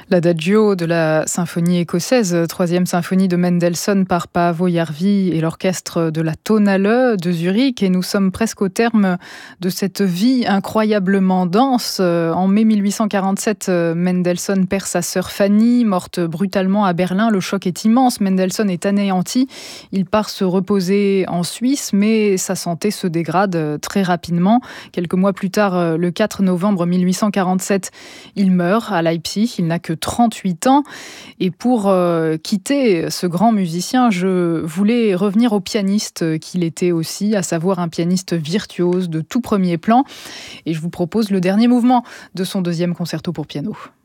L'adagio de la symphonie écossaise, troisième symphonie de Mendelssohn par Paavo Järvi et l'orchestre de la Tonhalle de Zurich. Et nous sommes presque au terme de cette vie incroyablement dense. En mai 1847, Mendelssohn perd sa sœur Fanny, morte brutalement à Berlin. Le choc est immense. Mendelssohn est anéanti. Il part se reposer en Suisse, mais sa santé se dégrade très rapidement. Quelques mois plus tard, le 4 novembre 1847, il meurt à Leipzig. Il n'a que 38 ans. Et pour quitter ce grand musicien, je voulais revenir au pianiste qu'il était aussi, à savoir un pianiste virtuose de tout premier plan. Et je vous propose le dernier mouvement de son deuxième concerto pour piano.